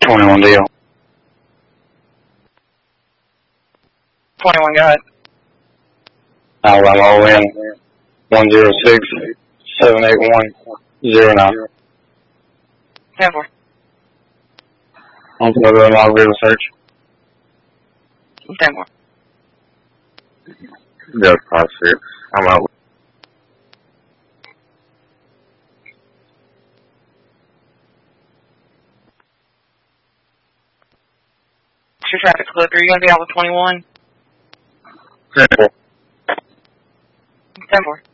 21 deal. 21, go ahead. Alabama ON 106-781-09. 10-4. I'm going to go log vehicle search. 10-4. Delta 5-6. I'm out. Your traffic's clear. Are you going to be out with 21? 10-4. 10-4.